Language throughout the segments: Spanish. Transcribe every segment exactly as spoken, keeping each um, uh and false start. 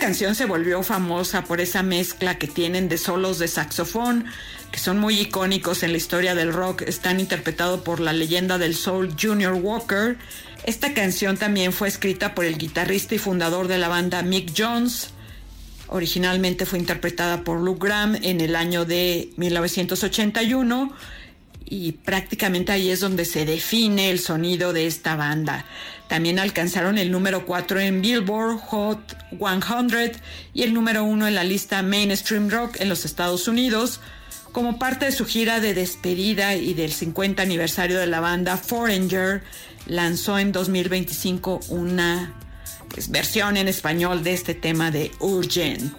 canción se volvió famosa por esa mezcla que tienen de solos de saxofón, que son muy icónicos en la historia del rock. Están interpretados por la leyenda del soul Junior Walker. Esta canción también fue escrita por el guitarrista y fundador de la banda Mick Jones. Originalmente fue interpretada por Luke Graham en el año de mil novecientos ochenta y uno, y prácticamente ahí es donde se define el sonido de esta banda. También alcanzaron el número cuatro en Billboard Hot cien y el número uno en la lista Mainstream Rock en los Estados Unidos. Como parte de su gira de despedida y del cincuenta aniversario de la banda, Foreigner lanzó en dos mil veinticinco una pues, versión en español de este tema de Urgent.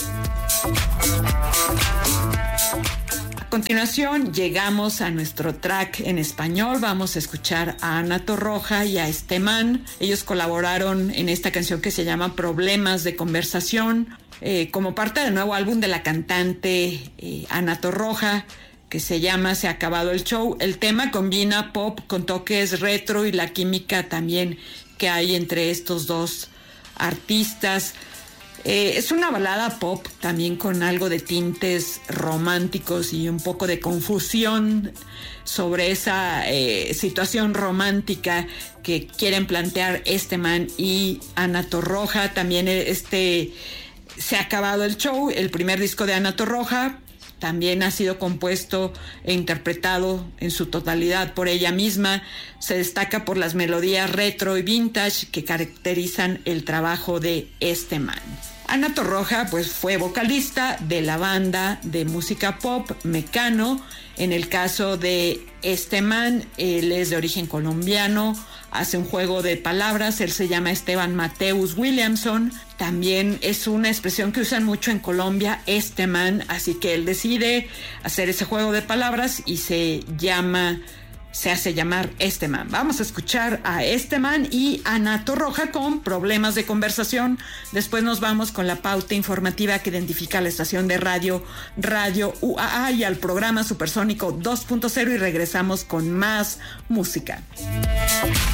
A continuación llegamos a nuestro track en español. Vamos a escuchar a Ana Torroja y a este man. Ellos colaboraron en esta canción que se llama Problemas de Conversación, eh, como parte del nuevo álbum de la cantante eh, Ana Torroja, que se llama Se ha acabado el show. El tema combina pop con toques retro y la química también que hay entre estos dos artistas. Eh, es una balada pop también con algo de tintes románticos y un poco de confusión sobre esa eh, situación romántica que quieren plantear este man y Ana Torroja. También este Se ha acabado el show, el primer disco de Ana Torroja, también ha sido compuesto e interpretado en su totalidad por ella misma. Se destaca por las melodías retro y vintage que caracterizan el trabajo de este man. Ana Torroja pues fue vocalista de la banda de música pop Mecano. En el caso de este man, él es de origen colombiano, hace un juego de palabras, él se llama Esteban Mateus Williamson. También es una expresión que usan mucho en Colombia, este man, así que él decide hacer ese juego de palabras y se llama, se hace llamar este man. Vamos a escuchar a este man y Ana Torroja con Problemas de Conversación. Después nos vamos con la pauta informativa que identifica la estación de radio Radio U A A y al programa Supersónico dos punto cero y regresamos con más música.